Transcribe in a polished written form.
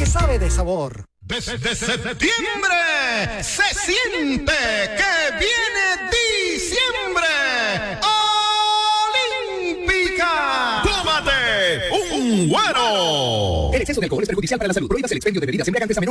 sabe de sabor. Desde septiembre se siente que viene diciembre. ¡Olímpica! ¡Tómate un Güero! El exceso de alcohol es perjudicial para la salud. Prohíbas el expendio de bebidas embriagantes a menores